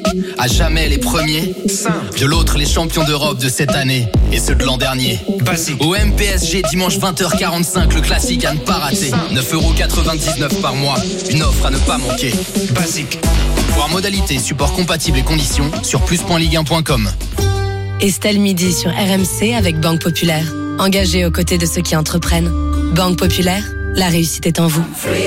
À jamais les premiers. De l'autre, les champions d'Europe de cette année. Et ceux de l'an dernier. Basique. Au MPSG, dimanche 20h45, le classique à ne pas rater. 9,99€ par mois. Une offre à ne pas manquer. Basique. Voir modalités, support compatible et conditions sur plus.ligue1.com. Estelle Midi sur RMC avec Banque Populaire. Engagée aux côtés de ceux qui entreprennent. Banque Populaire, la réussite est en vous.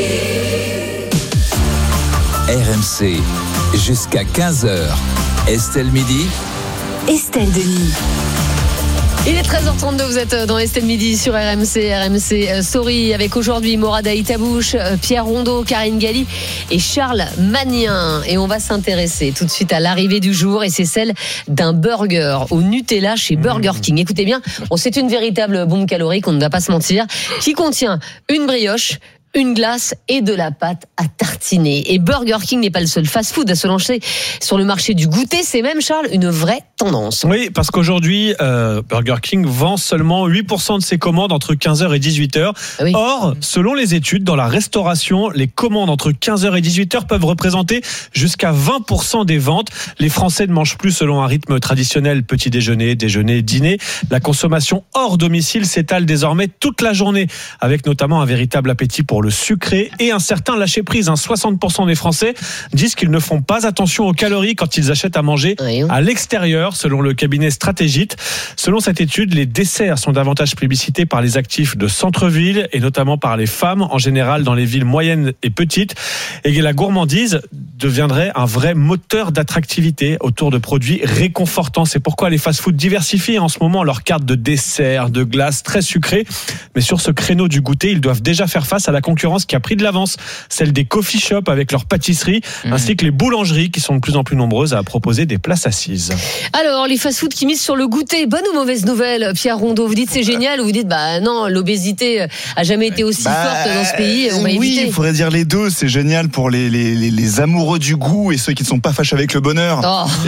RMC, jusqu'à 15h. Estelle Midi. Estelle Denis. Il est 13h32, vous êtes dans Estelle Midi sur RMC Story avec aujourd'hui Morad Aïtabouche, Pierre Rondeau, Karine Galli et Charles Magnin. Et on va s'intéresser tout de suite à l'arrivée du jour et c'est celle d'un burger au Nutella chez Burger King. Écoutez bien, c'est une véritable bombe calorique, on ne va pas se mentir, qui contient une brioche, une glace et de la pâte à tartiner. Et Burger King n'est pas le seul fast-food à se lancer sur le marché du goûter. C'est même, Charles, une vraie tendance. Oui, parce qu'aujourd'hui, Burger King vend seulement 8% de ses commandes entre 15h et 18h. Oui. Or, selon les études, dans la restauration, les commandes entre 15h et 18h peuvent représenter jusqu'à 20% des ventes. Les Français ne mangent plus selon un rythme traditionnel, petit déjeuner, déjeuner, dîner. La consommation hors domicile s'étale désormais toute la journée, avec notamment un véritable appétit pour le sucré et un certain lâcher-prise. 60% des Français disent qu'ils ne font pas attention aux calories quand ils achètent à manger à l'extérieur, selon le cabinet Stratégite. Selon cette étude, les desserts sont davantage plébiscités par les actifs de centre-ville et notamment par les femmes, en général dans les villes moyennes et petites. Et la gourmandise deviendrait un vrai moteur d'attractivité autour de produits réconfortants. C'est pourquoi les fast-foods diversifient en ce moment leur carte de desserts, de glaces très sucrées. Mais sur ce créneau du goûter, ils doivent déjà faire face à la concurrence qui a pris de l'avance, celle des coffee shops avec leurs pâtisseries, ainsi que les boulangeries qui sont de plus en plus nombreuses à proposer des places assises. Alors, les fast-foods qui misent sur le goûter, bonne ou mauvaise nouvelle, Pierre Rondeau? Vous dites c'est génial ou vous dites non, l'obésité a jamais été aussi forte dans ce pays, on va éviter. Oui, il faudrait dire les deux, c'est génial pour les amoureux du goût et ceux qui ne sont pas fâchés avec le bonheur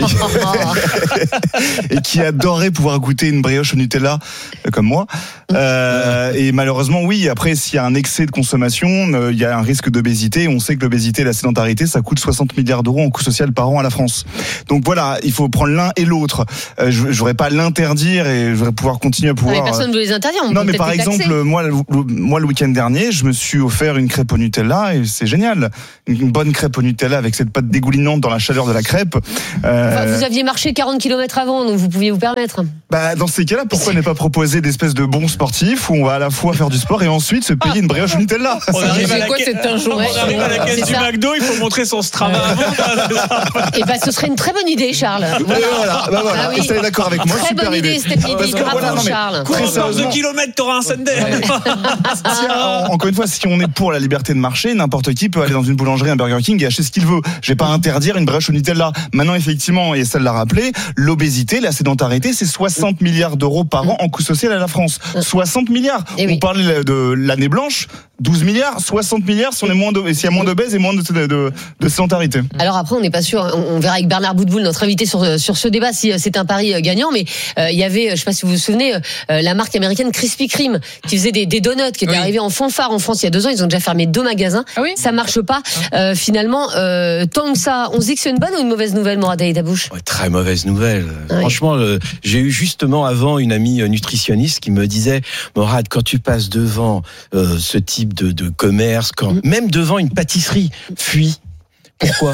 et qui adoraient pouvoir goûter une brioche au Nutella comme moi. Et malheureusement, oui, après s'il y a un excès de consommation, il y a un risque d'obésité. On sait que l'obésité et la sédentarité, ça coûte 60 milliards d'euros en coût social par an à la France. Donc voilà, il faut prendre l'un et l'autre. Je voudrais pas l'interdire et je voudrais pouvoir continuer à pouvoir. Mais personne ne veut les interdire. Non, mais par exemple, moi, le week-end dernier, je me suis offert une crêpe au Nutella et c'est génial. Une bonne crêpe au Nutella avec cette pâte dégoulinante dans la chaleur de la crêpe. Vous aviez marché 40 km avant, donc vous pouviez vous permettre. Dans ces cas-là, pourquoi ne pas proposer d'espèces de bons sportifs où on va à la fois faire du sport et ensuite se payer une brioche au Nutella? On arrive à la caisse du McDo, il faut montrer son Strava avant. Et ce serait une très bonne idée, Charles. Voilà. Ah oui. Vous êtes d'accord avec moi? Très Super bonne idée, cette idée. Bravo, Charles. Cours 2 km, t'auras un Sunday. Encore une fois, si on est pour la liberté de marché, n'importe qui peut aller dans une boulangerie, un Burger King et acheter ce qu'il veut. Je vais pas interdire une brioche au Nutella. Maintenant, effectivement, et ça l'a rappelé, l'obésité, la sédentarité, c'est 60 milliards d'euros par an en coût social à la France. 60 milliards. On parlait de l'année blanche. 12 milliards, 60 milliards s'il y a moins d'obèses et moins de sédentarité. Alors après, on n'est pas sûr, on verra avec Bernard Boutboul, notre invité sur ce débat, si c'est un pari gagnant, mais il y avait, je ne sais pas si vous vous souvenez, la marque américaine Krispy Kreme, qui faisait des donuts, qui était arrivée en fanfare en France il y a 2 ans, ils ont déjà fermé 2 magasins, ça marche pas, finalement, tant que ça, on se dit que c'est une bonne ou une mauvaise nouvelle, Morad Aïtabouche? Très mauvaise nouvelle. Franchement, j'ai eu justement avant une amie nutritionniste qui me disait, Morad, quand tu passes devant ce type de commerce, même devant une pâtisserie, fuis. Pourquoi?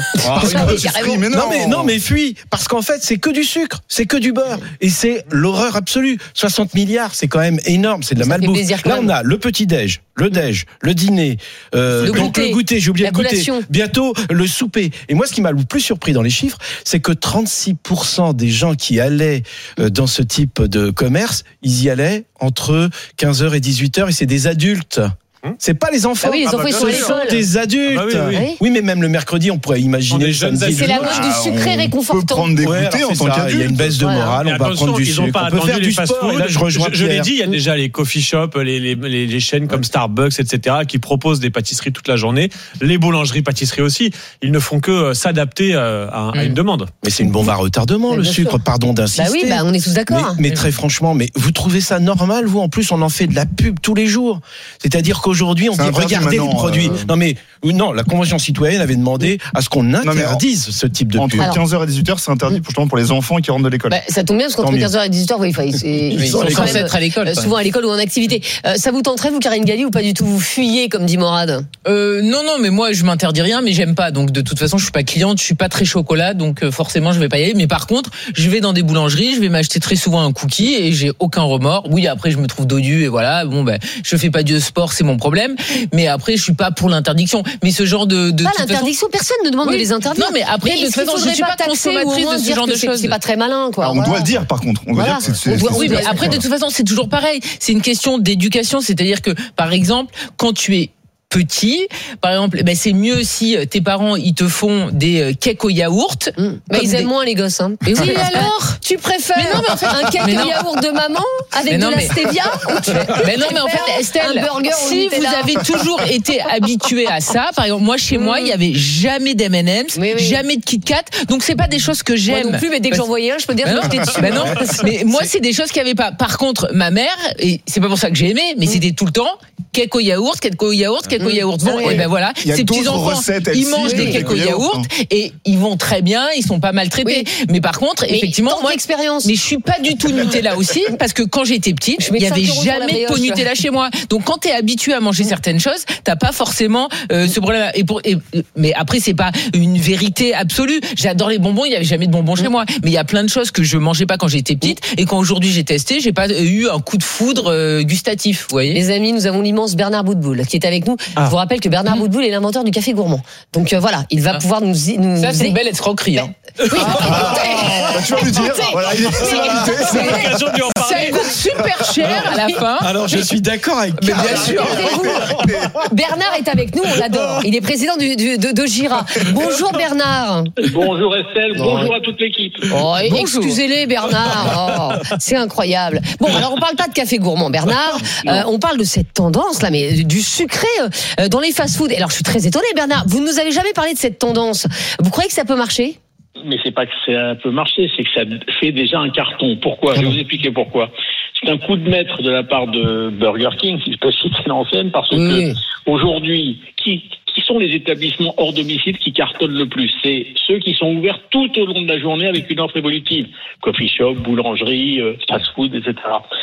Non mais fuis, parce qu'en fait c'est que du sucre, c'est que du beurre et c'est l'horreur absolue. 60 milliards, c'est quand même énorme, c'est de la malbouffe. Là on a le petit-déj, le déj, le dîner, le goûter, j'ai oublié le goûter. Bientôt le souper. Et moi ce qui m'a le plus surpris dans les chiffres, c'est que 36% des gens qui allaient dans ce type de commerce, ils y allaient entre 15h et 18h et c'est des adultes. C'est pas les enfants. Les enfants ils sont des adultes. Oui, mais même le mercredi, on pourrait imaginer. C'est la mode du sucré réconfortant. On peut prendre des goûters en tant qu'adulte. Il y a une baisse de morale, on va prendre du sucre. On peut faire du sport. Là, je l'ai dit, il y a déjà les coffee shops, les chaînes comme Starbucks, etc., qui proposent des pâtisseries toute la journée. Les boulangeries, pâtisseries aussi. Ils ne font que s'adapter à une demande. Mais c'est une bombe à retardement, le sucre. Pardon d'insister. Oui, on est tous d'accord. Mais très franchement, mais vous trouvez ça normal, vous? En plus, on en fait de la pub tous les jours. C'est-à-dire que qu'aujourd'hui on dit regardez les produits. Non, la Convention citoyenne avait demandé à ce qu'on interdise ce type de pub. Entre 15h et 18h, c'est interdit justement pour les enfants qui rentrent de l'école. Ça tombe bien parce qu'entre 15h et 18h, ils sont censés être à l'école. Souvent à l'école ou en activité. Ça vous tenterait, vous, Karine Galli, ou pas du tout? Vous fuyez, comme dit Morad? Non, mais moi je m'interdis rien, mais j'aime pas. Donc de toute façon, je suis pas cliente, je suis pas très chocolat, donc forcément je vais pas y aller. Mais par contre, je vais dans des boulangeries, je vais m'acheter très souvent un cookie et j'ai aucun remords. Oui, après je me trouve dodu et voilà. Je fais pas de sport, c'est mon problème. Mais après, je suis pas pour l'interdiction. Mais ce genre de pas l'interdiction, personne ne demande de les interdire. Non, mais après, de toute façon, je ne suis pas consommatrice de ce genre de choses. C'est pas très malin, quoi. Alors, on doit le dire, par contre. On doit dire que c'est oui, mais après, de toute façon, c'est toujours pareil. C'est une question d'éducation. C'est-à-dire que, par exemple, quand tu es petit, par exemple, c'est mieux si tes parents ils te font des cakes au yaourt. Mais ils aiment moins les gosses. Hein. Et oui, alors tu préfères un cake au yaourt de maman avec de la stevia Mais non, mais en fait, Estelle, un burger si vous avez toujours été habitué à ça, par exemple, moi chez moi, il y avait jamais d'M&M's, jamais de Kit Kat, donc c'est pas des choses que j'aime. Moi non plus, mais dès que j'en voyais un, je peux dire que j'étais dessus. Non, mais moi c'est des choses qu'il y avait pas. Par contre, ma mère, et c'est pas pour ça que j'ai aimé, mais c'était tout le temps cake au yaourt. Bon, et ben voilà, ces petits enfants, ils mangent des cakes au yaourt et ils vont très bien, ils sont pas maltraités. Mais par contre, effectivement, moi, mais je suis pas du tout Nutella aussi, parce que quand j'étais petite, il y avait jamais de pot Nutella chez moi. Donc quand t'es habitué à manger certaines choses, t'as pas forcément ce problème. Mais après, c'est pas une vérité absolue. J'adore les bonbons, il y avait jamais de bonbons chez moi. Mais il y a plein de choses que je mangeais pas quand j'étais petite et quand aujourd'hui j'ai testé, j'ai pas eu un coup de foudre gustatif. Vous voyez. Les amis, nous avons l'immense Bernard Boutboul qui est avec nous. Je vous rappelle que Bernard Boutboul est l'inventeur du café gourmand. Donc voilà, il va pouvoir nous ça, c'est une belle escroquerie. Tu vas lui dire. Voilà, c'est l'occasion de lui en parler. Ça coûte super cher à la fin. Alors je suis d'accord avec. Mais bien sûr. Bernard est avec nous, on l'adore. Il est président de Gira. Bonjour Bernard. Bonjour Estelle. Bonjour à toute l'équipe. Excusez-les Bernard. C'est incroyable. Bon, alors on parle pas de café gourmand, Bernard. On parle de cette tendance là, mais du sucré dans les fast-food. Alors je suis très étonnée, Bernard. Vous ne nous avez jamais parlé de cette tendance. Vous croyez que ça peut marcher? Mais c'est pas que ça peut marcher, c'est que ça fait déjà un carton. Pourquoi? Je vais vous expliquer pourquoi. C'est un coup de maître de la part de Burger King, si je peux citer l'enseigne, parce que aujourd'hui, qui sont les établissements hors domicile qui cartonnent le plus? C'est ceux qui sont ouverts tout au long de la journée avec une offre évolutive. Coffee shop, boulangerie, fast-food, etc.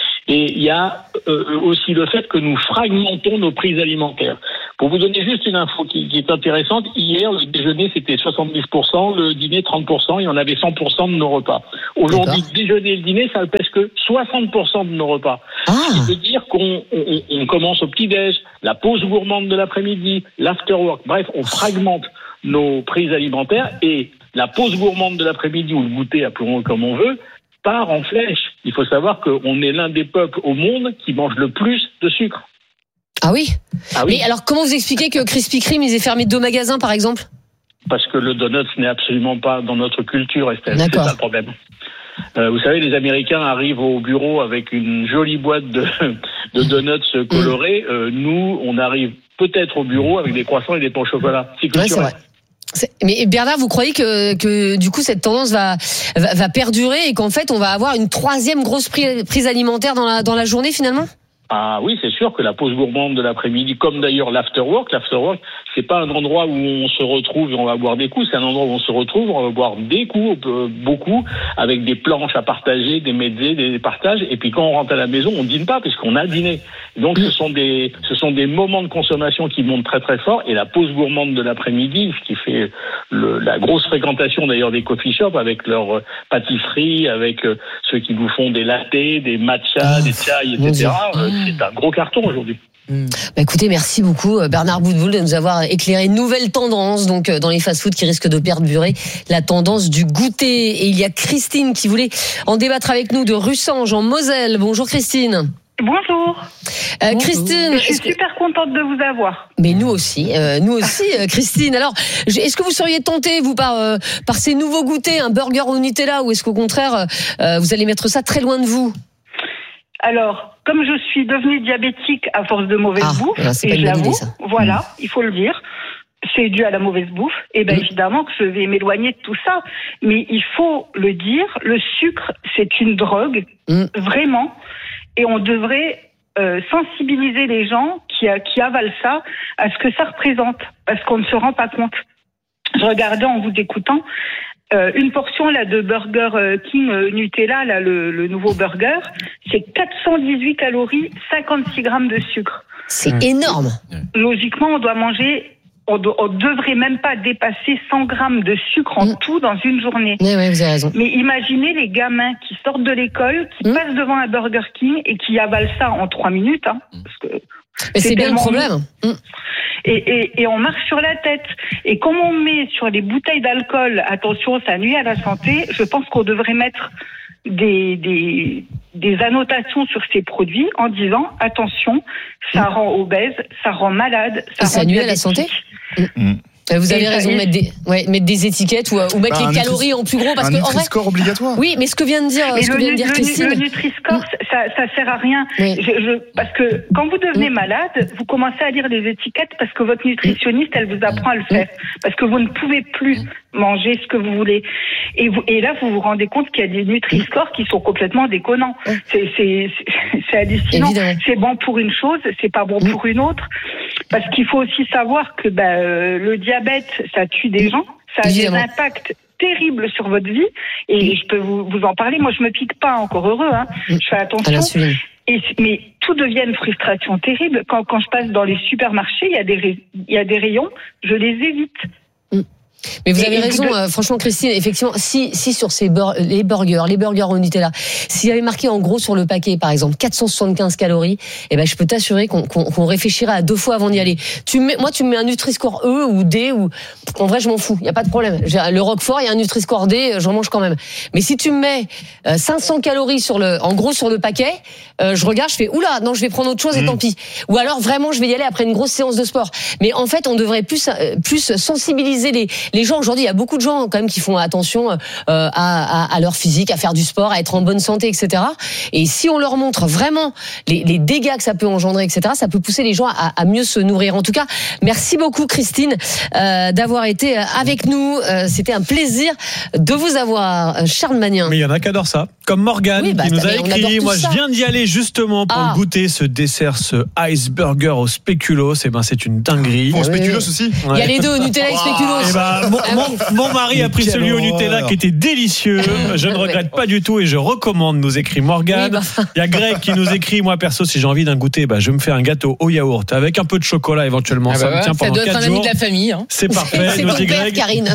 Et il y a aussi le fait que nous fragmentons nos prix alimentaires. Pour vous donner juste une info qui est intéressante, hier, le déjeuner, c'était 70%, le dîner, 30%, et on avait 100% de nos repas. Aujourd'hui, le déjeuner et le dîner, ça ne pèse que 60% de nos repas. Ce qui veut dire qu'on commence au petit-déj, la pause gourmande de l'après-midi, l'after-work. Bref, on fragmente nos prix alimentaires et la pause gourmande de l'après-midi ou le goûter, appelons-le comme on veut, part en flèche. Il faut savoir qu'on est l'un des peuples au monde qui mange le plus de sucre. Ah oui. Mais alors, comment vous expliquez que Krispy Kreme, ils aient fermé 2 magasins, par exemple? Parce que le donut n'est absolument pas dans notre culture, Estelle. C'est ça le problème. Vous savez, les Américains arrivent au bureau avec une jolie boîte de donuts colorés. Nous, on arrive peut-être au bureau avec des croissants et des pains au chocolat. C'est culturel. C'est vrai. Mais Bernard, vous croyez que du coup cette tendance va perdurer et qu'en fait on va avoir une 3e grosse prise alimentaire dans la journée finalement? Ah oui, c'est sûr que la pause gourmande de l'après-midi, comme d'ailleurs l'afterwork, c'est pas un endroit où on se retrouve et on va boire des coups, c'est un endroit où on se retrouve, on va boire des coups, beaucoup, avec des planches à partager, des mezzés, des partages, et puis quand on rentre à la maison, on dîne pas puisqu'on a dîné. Donc ce sont des moments de consommation qui montent très très fort, et la pause gourmande de l'après-midi, ce qui fait la grosse fréquentation d'ailleurs des coffee shops avec leurs pâtisseries, avec ceux qui vous font des lattés, des matchas, des chai, etc. C'est un gros carton aujourd'hui. Écoutez, merci beaucoup Bernard Boutboul de nous avoir éclairé une nouvelle tendance donc dans les fast-foods qui risquent de perdurer, la tendance du goûter. Et il y a Christine qui voulait en débattre avec nous de Russange en Moselle. Bonjour Christine. Bonjour. Christine, je suis super contente de vous avoir. Mais nous aussi, Christine. Alors, est-ce que vous seriez tentée, vous, par ces nouveaux goûters, un burger au Nutella, ou est-ce qu'au contraire, vous allez mettre ça très loin de vous? Alors, comme je suis devenue diabétique à force de mauvaise bouffe, et j'avoue, voilà, il faut le dire, c'est dû à la mauvaise bouffe, et bien évidemment que je vais m'éloigner de tout ça. Mais il faut le dire, le sucre, c'est une drogue, vraiment, et on devrait sensibiliser les gens qui avalent ça à ce que ça représente, parce qu'on ne se rend pas compte. Je regardais en vous écoutant une portion là de Burger King Nutella, là le nouveau burger, c'est 418 calories, 56 grammes de sucre. C'est énorme. Logiquement, on devrait même pas dépasser 100 grammes de sucre en tout dans une journée. Oui, vous avez raison. Mais imaginez les gamins qui sortent de l'école, qui passent devant un Burger King et qui avalent ça en 3 minutes. Parce que mais c'est bien le problème. Et on marche sur la tête. Et comme on met sur les bouteilles d'alcool, attention, ça nuit à la santé, je pense qu'on devrait mettre des annotations sur ces produits en disant attention, ça rend obèse, ça rend malade, ça nuit à la santé. Vous avez raison de mettre des étiquettes ou mettre les calories en plus gros, parce que en vrai, Nutri-Score obligatoire. Oui, mais ce que vient de dire Christine, le Nutri-Score, ça sert à rien. Oui. Parce que quand vous devenez malade, vous commencez à lire les étiquettes parce que votre nutritionniste, elle vous apprend à le faire, parce que vous ne pouvez plus manger ce que vous voulez. Et là, vous vous rendez compte qu'il y a des Nutri-Score qui sont complètement déconnants. C'est hallucinant. Évidemment. C'est bon pour une chose, c'est pas bon pour une autre. Parce qu'il faut aussi savoir que le diabète, ça tue des gens, ça a des impacts terribles sur votre vie. Et je peux vous en parler. Moi, je me pique pas, encore heureux. Je fais attention. Mais tout devient une frustration terrible. Quand je passe dans les supermarchés, il y a des rayons, je les évite. Mais vous avez raison, franchement, Christine, effectivement, si sur les burgers au Nutella, s'il y avait marqué en gros sur le paquet, par exemple, 475 calories, je peux t'assurer qu'on réfléchirait à 2 fois avant d'y aller. Tu me mets un Nutri-Score E ou D, ou, en vrai, je m'en fous, il y a pas de problème. Le Roquefort, il y a un Nutri-Score D, j'en mange quand même. Mais si tu me mets 500 calories en gros sur le paquet, je regarde, je fais, oula, non, je vais prendre autre chose et tant pis. Ou alors, vraiment, je vais y aller après une grosse séance de sport. Mais en fait, on devrait plus sensibiliser les gens. Aujourd'hui, il y a beaucoup de gens quand même qui font attention à leur physique, à faire du sport, à être en bonne santé, etc. Et si on leur montre vraiment les dégâts que ça peut engendrer, etc., ça peut pousser les gens à mieux se nourrir. En tout cas, merci beaucoup Christine d'avoir été avec nous. C'était un plaisir de vous avoir, Charles Magnien. Mais il y en a qui adorent ça, comme Morgane qui nous a écrit. Moi, je viens d'y aller justement pour goûter ce dessert, ce ice burger au spéculoos. C'est une dinguerie. Au spéculoos aussi. Il y a les deux, Nutella et spéculoos. Mon mari a pris celui au Nutella qui était délicieux. Je ne regrette pas du tout et je recommande, nous écrit Morgane. Il y a Greg qui nous écrit, moi perso, si j'ai envie d'un goûter, je me fais un gâteau au yaourt avec un peu de chocolat éventuellement. Ça me tient pendant 4 jours. Ça doit être un ami de la famille. C'est parfait, nous dit Greg. Karine.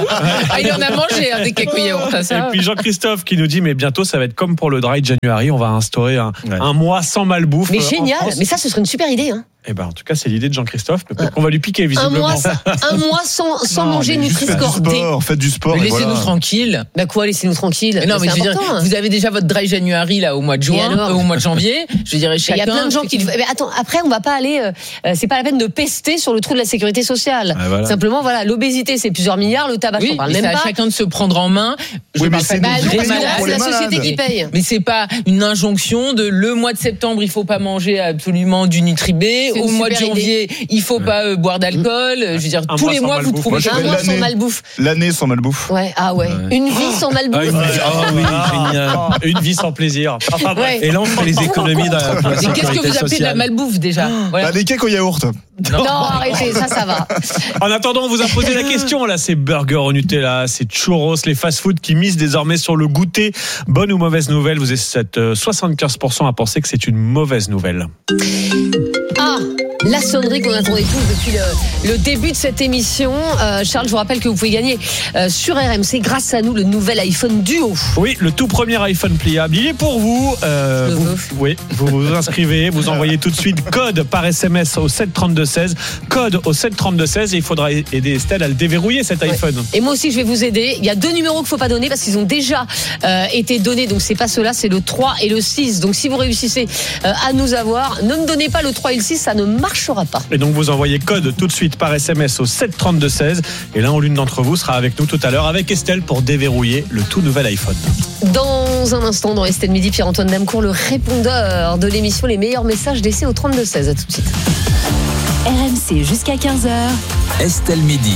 Il en a mangé des cakes au yaourt. Et puis Jean-Christophe qui nous dit, mais bientôt ça va être comme pour le Dry January, on va instaurer un mois sans malbouffe. Mais génial, mais ça ce serait une super idée. En tout cas, c'est l'idée de Jean-Christophe. Peut-être qu'on va lui piquer, visiblement. Un mois sans manger Nutri-Score D. Faites du sport. Mais laissez-nous tranquilles. Laissez-nous tranquilles. Non, mais je veux dire, vous avez déjà votre Dry January, là, au mois de juin, au mois de janvier. Je dirais chacun. Il y a plein de gens qui le font. Mais attends, après, on va pas aller, c'est pas la peine de pester sur le trou de la sécurité sociale. Simplement, l'obésité, c'est plusieurs milliards, le tabac, on parle même pas. C'est à chacun de se prendre en main. C'est la société qui paye. Mais c'est pas une injonction de le mois de septembre, il faut pas manger absolument du Nutri-B. Au mois de janvier, il faut pas boire d'alcool. Je veux dire, tous les mois, vous trouvez un mois sans malbouffe. L'année sans malbouffe. Une vie sans malbouffe. Génial. Une vie sans plaisir. Et là, on fait les économies de la sécurité sociale. Qu'est-ce que vous appelez de la malbouffe déjà? Les cakes au yaourt. Non, arrêtez, ça va. En attendant, on vous a posé la question. Là, c'est burger au Nutella, c'est churros, les fast-food qui misent désormais sur le goûter. Bonne ou mauvaise nouvelle? Vous êtes 75% à penser que c'est une mauvaise nouvelle. La sonnerie qu'on attendait tous depuis le début de cette émission. Charles, je vous rappelle que vous pouvez gagner sur RMC grâce à nous le nouvel iPhone Duo. Oui, le tout premier iPhone pliable. Il est pour vous. Vous vous inscrivez, vous envoyez tout de suite code par SMS au 732-16. Code au 732-16 et il faudra aider Estelle à le déverrouiller cet iPhone. Et moi aussi, je vais vous aider. Il y a 2 numéros qu'il ne faut pas donner parce qu'ils ont déjà été donnés. Donc, c'est pas ceux-là, c'est le 3 et le 6. Donc, si vous réussissez à nous avoir, ne me donnez pas le 3 et le 6, ça ne marchera pas. Et donc vous envoyez code tout de suite par SMS au 732-16 et l'un ou l'une d'entre vous sera avec nous tout à l'heure avec Estelle pour déverrouiller le tout nouvel iPhone. Dans un instant, dans Estelle Midi, Pierre-Antoine Damecourt, le répondeur de l'émission Les meilleurs messages laissés au 32-16. À tout de suite. RMC jusqu'à 15h. Estelle Midi.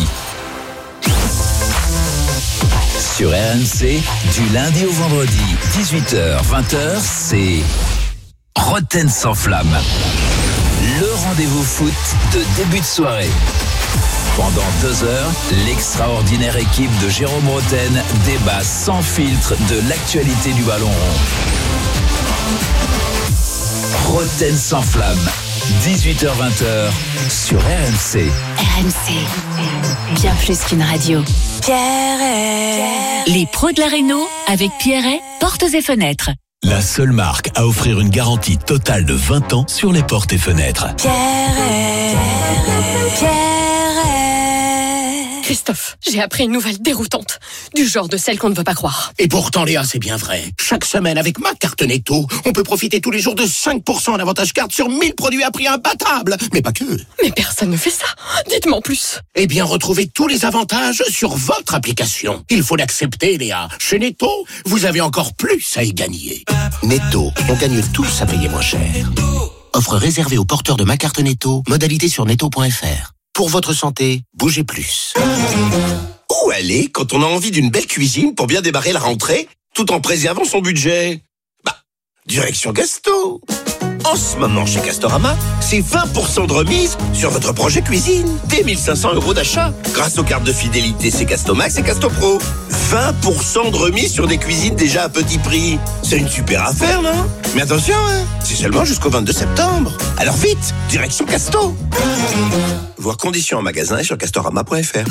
Sur RMC, du lundi au vendredi, 18h, 20h, c'est Roten sans flamme. Le rendez-vous foot de début de soirée. Pendant 2 heures, l'extraordinaire équipe de Jérôme Roten débat sans filtre de l'actualité du ballon rond. Roten sans flamme, 18h-20h sur RMC. RMC, bien plus qu'une radio. Pierret. Les pros de la réno avec Pierret, portes et fenêtres. La seule marque à offrir une garantie totale de 20 ans sur les portes et fenêtres. Pierret. Christophe, j'ai appris une nouvelle déroutante, du genre de celle qu'on ne veut pas croire. Et pourtant, Léa, c'est bien vrai. Chaque semaine, avec ma carte Netto, on peut profiter tous les jours de 5% en avantage carte sur 1000 produits à prix imbattable. Mais pas que. Mais personne ne fait ça. Dites-moi en plus. Eh bien, retrouvez tous les avantages sur votre application. Il faut l'accepter, Léa. Chez Netto, vous avez encore plus à y gagner. Netto, on gagne tous à payer moins cher. Offre réservée aux porteurs de ma carte Netto. Modalité sur netto.fr. Pour votre santé, bougez plus. Où aller quand on a envie d'une belle cuisine pour bien démarrer la rentrée, tout en préservant son budget? Direction Gasto. En ce moment, chez Castorama, c'est 20% de remise sur votre projet cuisine. Dès 1 500 € d'achat. Grâce aux cartes de fidélité C'est Castomax et Castopro. 20% de remise sur des cuisines déjà à petit prix. C'est une super affaire, non? Mais attention, c'est seulement jusqu'au 22 septembre. Alors vite, direction Casto. Voir conditions en magasin et sur castorama.fr.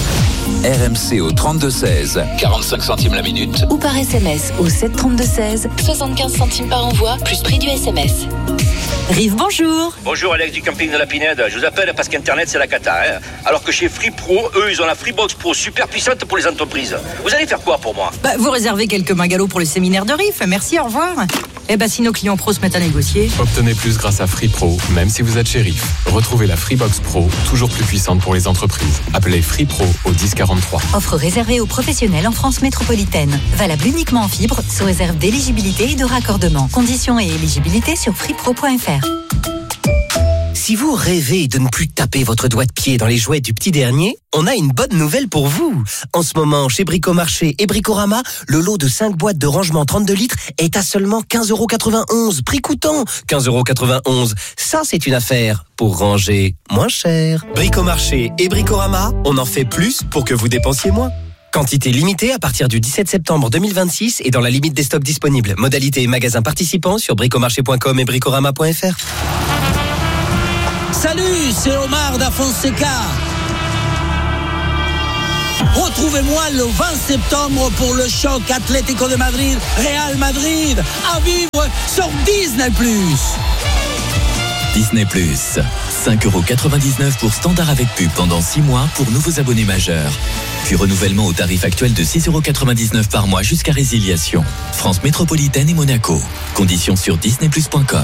RMC au 32-16, 45 centimes la minute. Ou par SMS au 732-16, 75 centimes par envoi, plus prix du SMS. Rive, bonjour. Bonjour, Alex du camping de la Pinède. Je vous appelle parce qu'Internet, c'est la cata. Alors que chez Free Pro, eux, ils ont la Freebox Pro super puissante pour les entreprises. Vous allez faire quoi pour moi? Vous réservez quelques bungalows pour le séminaire de Riff. Merci, au revoir. Si nos clients pros se mettent à négocier. Obtenez plus grâce à Free Pro, même si vous êtes chez Riff. Retrouvez la Freebox Pro, toujours plus puissante pour les entreprises. Appelez Free Pro au 1043. Offre réservée aux professionnels en France métropolitaine. Valable uniquement en fibre, sous réserve d'éligibilité et de raccordement. Conditions et éligibilité sur freepro.fr. Si vous rêvez de ne plus taper votre doigt de pied dans les jouets du petit dernier, on a une bonne nouvelle pour vous. En ce moment, chez Bricomarché et Bricorama, le lot de 5 boîtes de rangement 32 litres est à seulement 15,91 €. Prix coûtant 15,91 €. Ça, c'est une affaire pour ranger moins cher. Bricomarché et Bricorama, on en fait plus pour que vous dépensiez moins. Quantité limitée à partir du 17 septembre 2026 et dans la limite des stocks disponibles. Modalité et magasins participants sur bricomarché.com et bricorama.fr. Salut, c'est Omar da Fonseca. Retrouvez-moi le 20 septembre pour le choc Atlético de Madrid, Real Madrid, à vivre sur Disney+. Disney+, 5,99 € pour standard avec pub pendant 6 mois pour nouveaux abonnés majeurs. Puis renouvellement au tarif actuel de 6,99 € par mois jusqu'à résiliation. France métropolitaine et Monaco. Conditions sur disneyplus.com.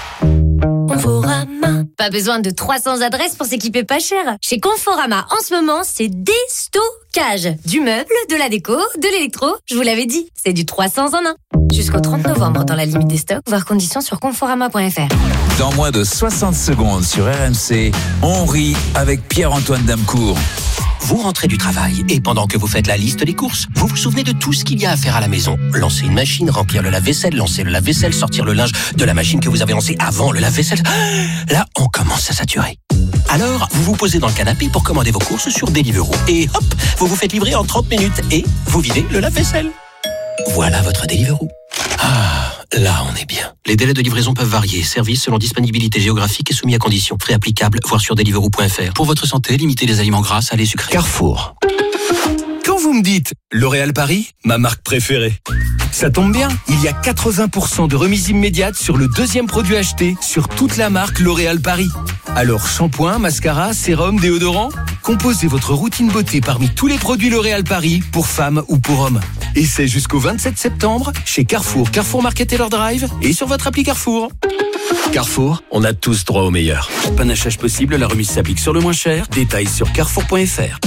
Conforama. Pas besoin de 300 adresses pour s'équiper pas cher. Chez Conforama, en ce moment, c'est déstockage. Du meuble, de la déco, de l'électro. Je vous l'avais dit, c'est du 300 en 1. Jusqu'au 30 novembre dans la limite des stocks, voir conditions sur conforama.fr. Dans moins de 60 secondes sur RMC, on rit avec Pierre-Antoine Damecourt. Vous rentrez du travail et pendant que vous faites la liste des courses, vous vous souvenez de tout ce qu'il y a à faire à la maison. Lancer une machine, remplir le lave-vaisselle, lancer le lave-vaisselle, sortir le linge de la machine que vous avez lancée avant le lave-vaisselle. Là, on commence à saturer. Alors, vous vous posez dans le canapé pour commander vos courses sur Deliveroo. Et hop, vous vous faites livrer en 30 minutes et vous videz le lave-vaisselle. Voilà votre Deliveroo. Ah, là on est bien. Les délais de livraison peuvent varier. Service selon disponibilité géographique et soumis à conditions. Frais applicables, voir sur deliveroo.fr. Pour votre santé, limitez les aliments gras, salés, sucrés. Carrefour. Quand vous me dites L'Oréal Paris, ma marque préférée, ça tombe bien, il y a 80% de remise immédiate sur le deuxième produit acheté sur toute la marque L'Oréal Paris. Alors shampoing, mascara, sérum, déodorant, composez votre routine beauté parmi tous les produits L'Oréal Paris pour femmes ou pour hommes. Et c'est jusqu'au 27 septembre chez Carrefour, Carrefour Market Taylor Drive et sur votre appli Carrefour. Carrefour, on a tous droit au meilleur. Panachage possible, la remise s'applique sur le moins cher. Détails sur carrefour.fr.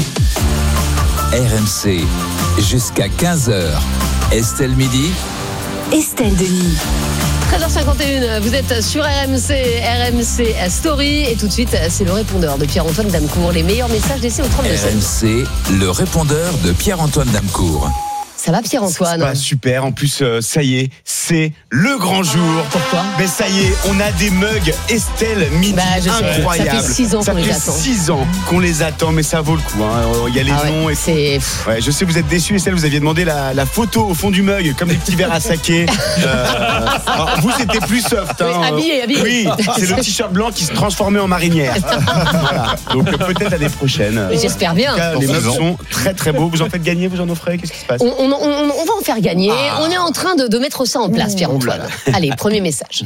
RMC, jusqu'à 15h. Estelle Midi. Estelle Denis. 13h51, vous êtes sur RMC Story et tout de suite c'est le répondeur de Pierre-Antoine Damecourt. Les meilleurs messages laissés au 32-16. RMC, le répondeur de Pierre-Antoine Damecourt. Ça va, Pierre-Antoine? Super. En plus, ça y est, c'est le grand jour. Pourquoi? Mais ça y est, on a des mugs Estelle Midi incroyables. Ça fait 6 ans qu'on les attend. Ça fait 6 ans qu'on les attend, mais ça vaut le coup. Il y a les noms et c'est... Ouais, je sais, vous êtes déçus, Estelle, vous aviez demandé la photo au fond du mug, comme des petits verres à saké. Alors, vous, c'était plus soft. Habillé. Oui, c'est le t-shirt blanc qui se transformait en marinière. Voilà. Donc peut-être l'année prochaine. J'espère bien. Les mugs sont très très beaux. Vous en faites gagner, vous en offrez? Qu'est-ce qui se passe? On va en faire gagner. On est en train de mettre ça en place, Pierre-Antoine. Allez, premier message.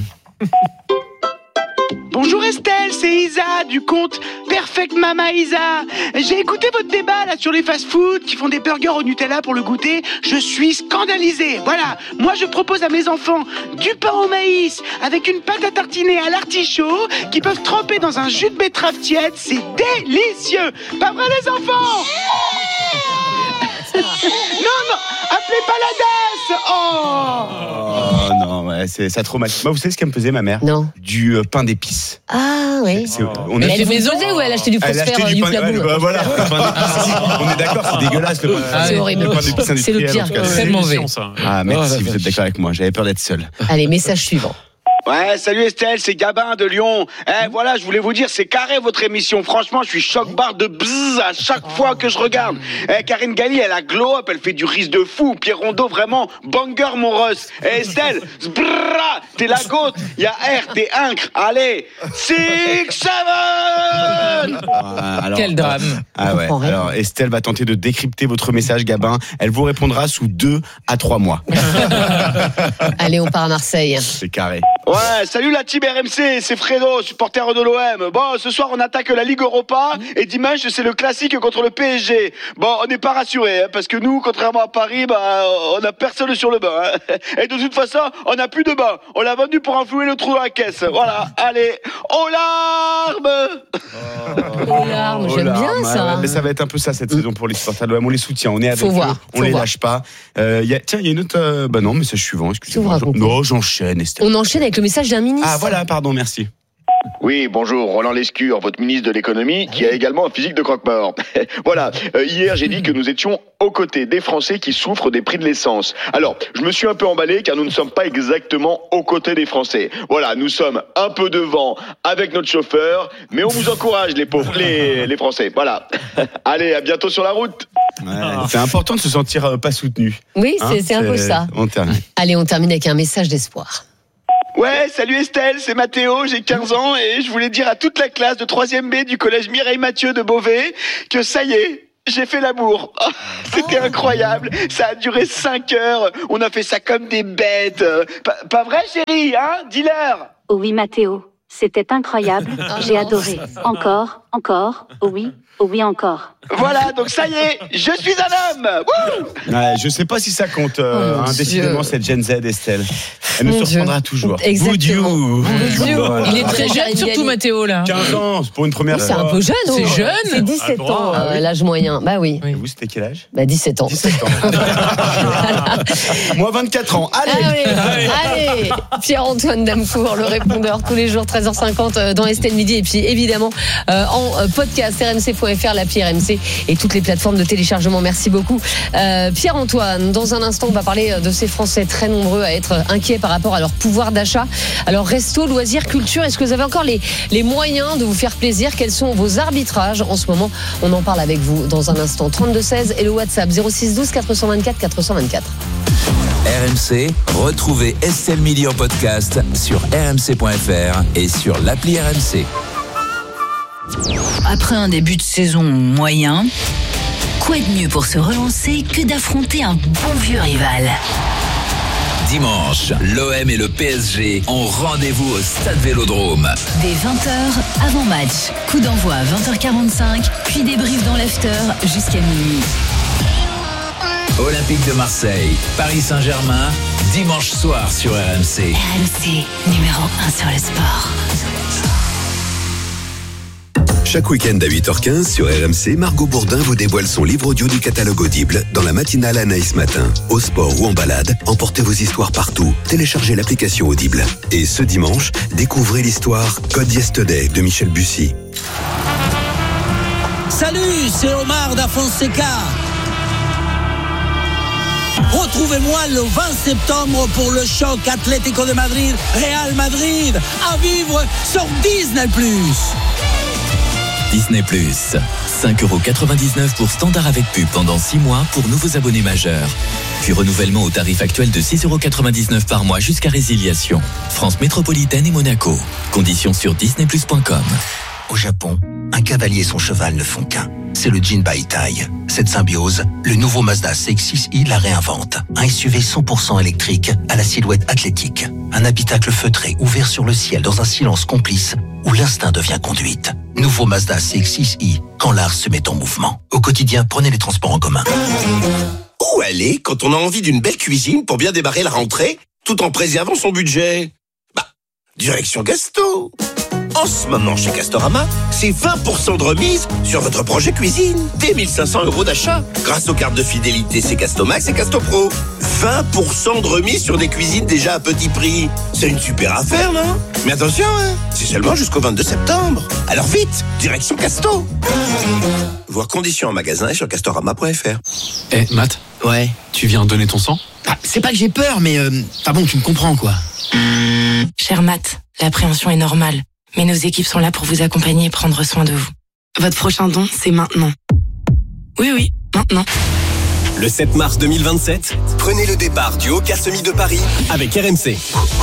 Bonjour Estelle, c'est Isa du compte Perfect Mama Isa. J'ai écouté votre débat là sur les fast-food qui font des burgers au Nutella pour le goûter. Je suis scandalisée. Voilà, moi je propose à mes enfants du pain au maïs avec une pâte à tartiner à l'artichaut qui peuvent tremper dans un jus de betterave tiède. C'est délicieux. Pas vrai les enfants? Non, appelez pas la DAS. Oh non, ouais, ça traumatise. Moi, vous savez ce qu'elle me faisait, ma mère? Non. Du pain d'épices. Ah oui. Mais elle faisait ou elle achetait du phosphère du Clabou? Voilà, le pain d'épices. On est d'accord, c'est dégueulasse le pain. C'est horrible. Le pain d'épices industriel. C'est le pire. C'est tellement mauvais. Ah, merci, vous êtes d'accord avec moi. J'avais peur d'être seul. Allez, message suivant. Ouais, salut Estelle, c'est Gabin de Lyon. Voilà, je voulais vous dire, c'est carré votre émission. Franchement, je suis choc-barre de bzzz à chaque fois que je regarde. Karine Galli, elle a glow up, elle fait du riz de fou. Pierre Rondeau, vraiment, banger mon Russ. Estelle, zbrrra, t'es la gote. Y'a R, t'es incre. Allez, 6, 7. Quel drame. Ah ouais. Alors, Estelle va tenter de décrypter votre message, Gabin. Elle vous répondra sous 2 à 3 mois. Allez, on part à Marseille. C'est carré. Ouais, salut la team RMC, c'est Fredo, supporter de l'OM. Bon, ce soir on attaque la Ligue Europa et dimanche c'est le classique contre le PSG. Bon, on n'est pas rassurés, parce que nous, contrairement à Paris, on a personne sur le banc. Et de toute façon, on n'a plus de banc. On l'a vendu pour enflouer le trou dans la caisse. Voilà, allez, aux larmes. Aux larmes, j'aime bien ça. Ouais, mais ça va être un peu ça cette saison pour les supporters de l'OM. On les soutient, on est avec eux, on les lâche pas. Il y a une autre... non, message suivant, excusez-moi. Non, j'enchaîne, Estelle. On enchaîne avec le message d'un ministre. Ah voilà, pardon, merci. Oui, bonjour, Roland Lescure, votre ministre de l'économie, qui a également un physique de croque-mort. Voilà, hier j'ai dit que nous étions aux côtés des Français qui souffrent des prix de l'essence. Alors, je me suis un peu emballé car nous ne sommes pas exactement aux côtés des Français. Voilà, nous sommes un peu devant avec notre chauffeur, mais on vous encourage les pauvres, les Français. Voilà. Allez, à bientôt sur la route. Ouais, c'est important de se sentir pas soutenu. Oui, c'est un peu ça. Allez, on termine avec un message d'espoir. Ouais, salut Estelle, c'est Mathéo, j'ai 15 ans et je voulais dire à toute la classe de 3e B du collège Mireille Mathieu de Beauvais que ça y est, j'ai fait l'amour. Oh, c'était incroyable, ça a duré 5 heures, on a fait ça comme des bêtes. Pas vrai chérie, hein? Dis-leur. Oui Mathéo, c'était incroyable, j'ai adoré. Encore, oui encore. Voilà, donc ça y est, je suis un homme. Ouais, je sais pas si ça compte. Décidément, cette Gen Z, Estelle. Elle nous surprendra toujours. Exactement. Il est très jeune, surtout Mathéo là. 15 ans, c'est pour une première fois. C'est un peu jeune. C'est jeune. C'est 17 ans, l'âge moyen. Bah oui. Et vous, c'était quel âge? 17 ans. 17 ans. Moi, 24 ans. Allez. Pierre-Antoine Damecourt, le répondeur, tous les jours, 13h50 dans Estelle Midi. Et puis, évidemment, en podcast, rmc.fr, l'appli RMC et toutes les plateformes de téléchargement. Merci beaucoup. Pierre-Antoine, dans un instant, on va parler de ces Français très nombreux à être inquiets par rapport à leur pouvoir d'achat. Alors, resto, loisirs, culture, est-ce que vous avez encore les moyens de vous faire plaisir? Quels sont vos arbitrages en ce moment? On en parle avec vous dans un instant. 32-16 et le WhatsApp 06 12 424 424. RMC, retrouvez Estelle Midi en podcast sur rmc.fr et sur l'appli RMC. Après un début de saison moyen, quoi de mieux pour se relancer que d'affronter un bon vieux rival? Dimanche, l'OM et le PSG ont rendez-vous au Stade Vélodrome. Dès 20h, avant-match, coup d'envoi à 20h45, puis débrief dans l'after jusqu'à minuit. Olympique de Marseille, Paris Saint-Germain, dimanche soir sur RMC. RMC, numéro 1 sur le sport. Chaque week-end à 8h15 sur RMC, Margot Bourdin vous dévoile son livre audio du catalogue Audible dans la matinale Anaïs Matin. Au sport ou en balade, emportez vos histoires partout. Téléchargez l'application Audible. Et ce dimanche, découvrez l'histoire Code Yesterday de Michel Bussy. Salut, c'est Omar da Fonseca. Retrouvez-moi le 20 septembre pour le choc Atlético de Madrid, Real Madrid, à vivre sur Disney+. Disney+, 5,99€ pour standard avec pub pendant 6 mois pour nouveaux abonnés majeurs. Puis renouvellement au tarif actuel de 6,99€ par mois jusqu'à résiliation. France métropolitaine et Monaco. Conditions sur disneyplus.com. Au Japon, un cavalier et son cheval ne font qu'un. C'est le Jinbaitai. Cette symbiose, le nouveau Mazda CX-6i la réinvente. Un SUV 100% électrique à la silhouette athlétique. Un habitacle feutré ouvert sur le ciel dans un silence complice où l'instinct devient conduite. Nouveau Mazda CX-6i, quand l'art se met en mouvement. Au quotidien, prenez les transports en commun. Où aller quand on a envie d'une belle cuisine pour bien démarrer la rentrée, tout en préservant son budget? Direction Gasto. En ce moment, chez Castorama, c'est 20% de remise sur votre projet cuisine. Dès 1 500€ d'achat. Grâce aux cartes de fidélité, c'est Castomax et Castopro. 20% de remise sur des cuisines déjà à petit prix. C'est une super affaire, non? Mais attention, c'est seulement jusqu'au 22 septembre. Alors vite, direction Casto. Voir conditions en magasin et sur castorama.fr. Matt. Ouais. Tu viens donner ton sang? C'est pas que j'ai peur, mais bon, tu me comprends, quoi. Cher Matt, l'appréhension est normale. Mais nos équipes sont là pour vous accompagner et prendre soin de vous. Votre prochain don, c'est maintenant. Oui, maintenant. Le 7 mars 2027, prenez le départ du Oka Semi de Paris avec RMC.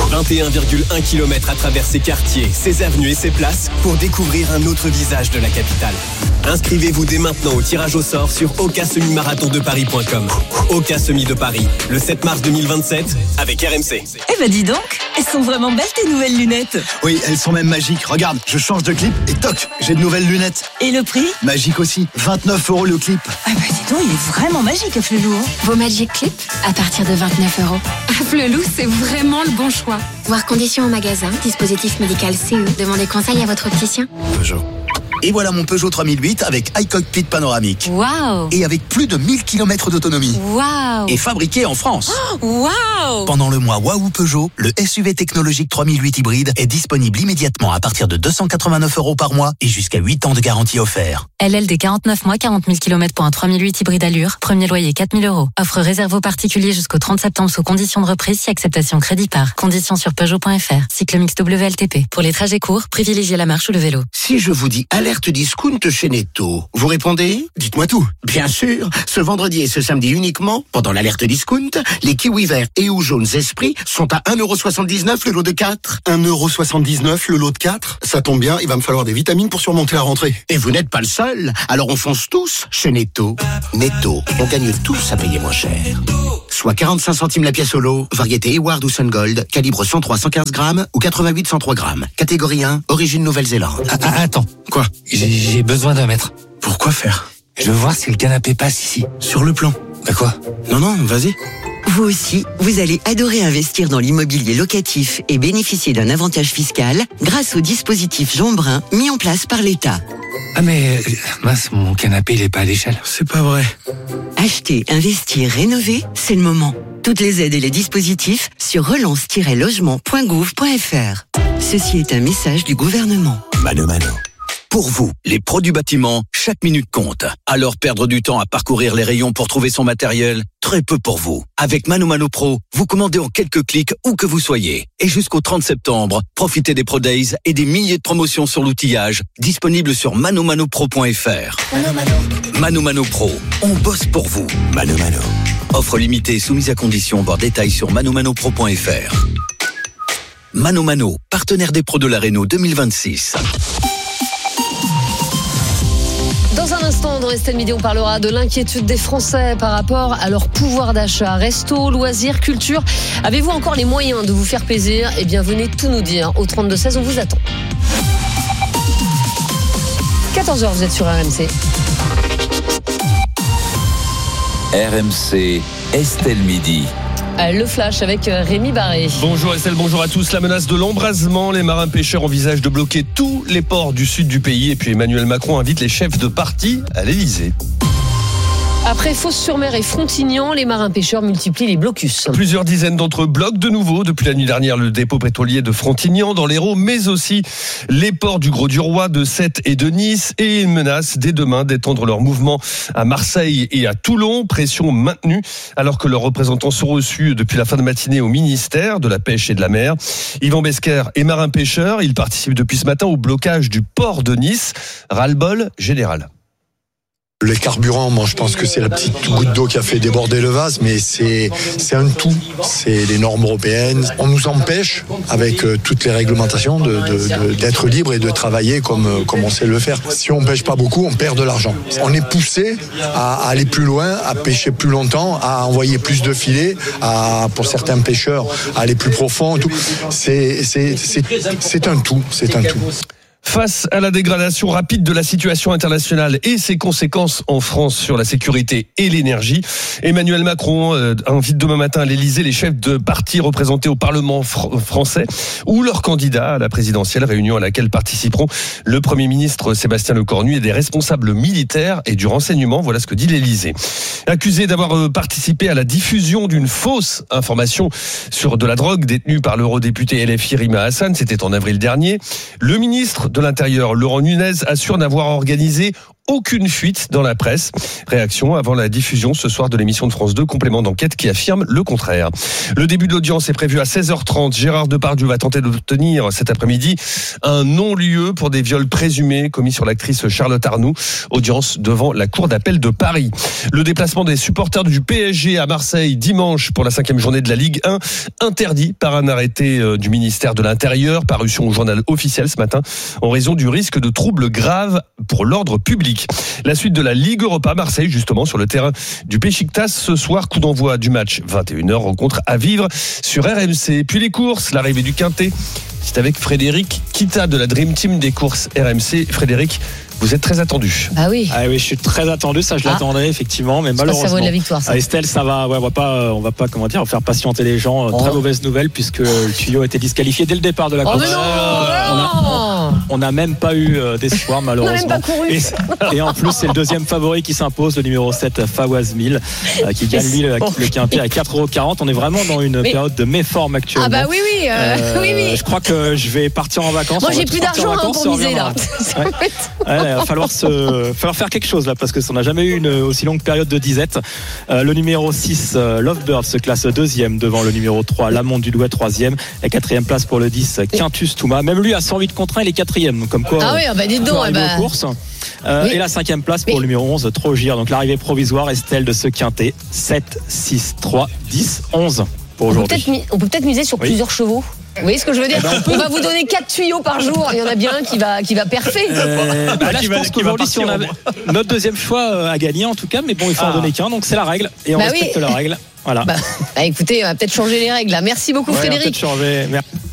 21,1 km à travers ses quartiers, ses avenues et ses places pour découvrir un autre visage de la capitale. Inscrivez-vous dès maintenant au tirage au sort sur okasemimarathondeparis.com. Oka Semi de Paris, le 7 mars 2027 avec RMC. Eh ben dis donc, elles sont vraiment belles tes nouvelles lunettes. Oui, elles sont même magiques. Regarde, je change de clip et toc, j'ai de nouvelles lunettes. Et le prix? Magique aussi, 29€ le clip. Ah bah dis donc, il est vraiment magique, Flelou. Vos Magic Clip à partir de 29€. À Flelou, c'est vraiment le bon choix. Voir conditions en magasin, dispositif médical CE. Demandez conseil à votre opticien. Peugeot. Et voilà mon Peugeot 3008 avec iCockpit panoramique. Waouh! Et avec plus de 1000 km d'autonomie. Waouh! Et fabriqué en France. Waouh! Pendant le mois Waouh Peugeot, le SUV technologique 3008 hybride est disponible immédiatement à partir de 289€ par mois et jusqu'à 8 ans de garantie offert. LLD 49 mois, 40 000 km pour un 3008 hybride allure. Premier loyer 4 000€. Offre réservée aux particuliers jusqu'au 30 septembre sous conditions de reprise si acceptation crédit par. Conditions sur Peugeot.fr. Cycle mix WLTP. Pour les trajets courts, privilégiez la marche ou le vélo. Si je vous dis alerte discount chez Netto, vous répondez? Dites-moi tout. Bien sûr, ce vendredi et ce samedi uniquement, pendant l'alerte discount, les kiwis verts et ou jaunes Esprit sont à 1,79€ le lot de 4. 1,79€ le lot de 4? Ça tombe bien, il va me falloir des vitamines pour surmonter la rentrée. Et vous n'êtes pas le seul, alors on fonce tous chez Netto. Netto, on gagne tous à payer moins cher. Soit 45 centimes la pièce au lot, variété Eward ou Sun Gold, calibre 103-115 grammes ou 88-103 grammes. Catégorie 1, origine Nouvelle-Zélande. Attends. Quoi? J'ai besoin d'un mètre. Pourquoi faire? Je veux voir si le canapé passe ici. Sur le plan. Bah quoi? Non, vas-y. Vous aussi, vous allez adorer investir dans l'immobilier locatif et bénéficier d'un avantage fiscal grâce au dispositif Jean Brun mis en place par l'État. Ah mais, mince, mon canapé il est pas à l'échelle. C'est pas vrai. Acheter, investir, rénover, c'est le moment. Toutes les aides et les dispositifs sur relance-logement.gouv.fr. Ceci est un message du gouvernement. Mano. Pour vous, les pros du bâtiment, chaque minute compte. Alors perdre du temps à parcourir les rayons pour trouver son matériel, très peu pour vous. Avec Mano Pro, vous commandez en quelques clics où que vous soyez. Et jusqu'au 30 septembre, profitez des Pro Days et des milliers de promotions sur l'outillage, disponibles sur manomano.pro.fr. Mano Pro, on bosse pour vous. Mano. Offre limitée soumise à condition, voir détails sur manomano.pro.fr. Mano, partenaire des pros de la Réno 2026. Dans un instant, dans Estelle Midi, on parlera de l'inquiétude des Français par rapport à leur pouvoir d'achat. Resto, loisirs, culture. Avez-vous encore les moyens de vous faire plaisir? Eh bien, venez tout nous dire. Au 32-16, on vous attend. 14h, vous êtes sur RMC. RMC, Estelle Midi. Le flash avec Rémi Barré. Bonjour Estelle, bonjour à tous. La menace de l'embrasement, les marins pêcheurs envisagent de bloquer tous les ports du sud du pays. Et puis Emmanuel Macron invite les chefs de parti à l'Elysée. Après Fos-sur-Mer et Frontignan, les marins-pêcheurs multiplient les blocus. Plusieurs dizaines d'entre eux bloquent de nouveau depuis la nuit dernière le dépôt pétrolier de Frontignan dans l'Hérault, mais aussi les ports du Gros-du-Roi, de Sète et de Nice, et ils menacent dès demain d'étendre leur mouvement à Marseille et à Toulon. Pression maintenue alors que leurs représentants sont reçus depuis la fin de matinée au ministère de la Pêche et de la Mer. Yvan Besquer est marin-pêcheur. Il participe depuis ce matin au blocage du port de Nice. Ras-le-bol général. Les carburants, moi je pense que c'est la petite goutte d'eau qui a fait déborder le vase, mais c'est un tout. C'est les normes européennes. On nous empêche, avec toutes les réglementations, d'être libre et de travailler comme on sait le faire. Si on pêche pas beaucoup, on perd de l'argent. On est poussé à aller plus loin, à pêcher plus longtemps, à envoyer plus de filets, pour certains pêcheurs, à aller plus profond. Tout. C'est un tout. C'est un tout. Face à la dégradation rapide de la situation internationale et ses conséquences en France sur la sécurité et l'énergie, Emmanuel Macron invite demain matin à l'Élysée les chefs de partis représentés au Parlement français ou leurs candidats à la présidentielle, réunion à laquelle participeront le Premier ministre Sébastien Lecornu et des responsables militaires et du renseignement. Voilà ce que dit l'Élysée. Accusé d'avoir participé à la diffusion d'une fausse information sur de la drogue détenue par l'eurodéputé LFI Rima Hassan, c'était en avril dernier, le ministre de l'Intérieur, Laurent Nunez, assure n'avoir organisé aucune fuite dans la presse. Réaction avant la diffusion ce soir de l'émission de France 2, complément d'enquête qui affirme le contraire. Le début de l'audience est prévu à 16h30. Gérard Depardieu va tenter d'obtenir cet après-midi un non-lieu pour des viols présumés commis sur l'actrice Charlotte Arnoux. Audience devant la Cour d'appel de Paris. Le déplacement des supporters du PSG à Marseille dimanche pour la 5e journée de la Ligue 1, interdit par un arrêté du ministère de l'Intérieur, parution au journal officiel ce matin, en raison du risque de troubles graves pour l'ordre public. La suite de la Ligue Europa, Marseille justement sur le terrain du Beşiktaş ce soir, coup d'envoi du match 21h, rencontre à vivre sur RMC. Puis les courses, l'arrivée du Quintet, c'est avec Frédéric Kita de la Dream Team des courses RMC. Frédéric, vous êtes très attendu. Ah oui. Ah oui, je suis très attendu, ça je l'attendais effectivement, mais malheureusement. Ça vaut de la victoire, ça. Estelle, ça va, ouais, on va pas comment dire, faire patienter les gens. Très mauvaise nouvelle puisque le tuyau a été disqualifié dès le départ de la course. On n'a même pas eu d'espoir malheureusement. On n'a même pas couru. Et en plus, c'est le deuxième favori qui s'impose, le numéro 7 Fawaz Mil, qui gagne lui le Quintet à 4,40 €. On est vraiment dans une période de méforme actuellement. Ah bah oui. Je crois que je vais partir en vacances. Moi j'ai plus d'argent pour miser là. Il va falloir faire quelque chose là, parce que on n'a jamais eu une aussi longue période de disette. Le numéro 6 Lovebird se classe 2e devant le numéro 3 Lamont du Douai 3e, et 4e place pour le 10 Quintus Touma. Même lui à 108 contre 1, il est 4e, donc comme quoi dis donc, aux courses. Et la 5e place pour le numéro 11 Trogir. Donc l'arrivée provisoire Estelle de ce Quintet, 7, 6, 3, 10, 11 pour aujourd'hui. On peut peut-être miser sur plusieurs chevaux. Vous voyez ce que je veux dire? On va vous donner 4 tuyaux par jour. Il y en a bien un qui va perfer. Là, je pense qu'aujourd'hui, si on a notre deuxième choix à gagner, en tout cas, mais bon, il faut en donner qu'un, donc c'est la règle. Et on respecte la règle. Voilà. Écoutez, on va peut-être changer les règles là. Merci beaucoup, Frédéric. On va peut-être changer. Merci.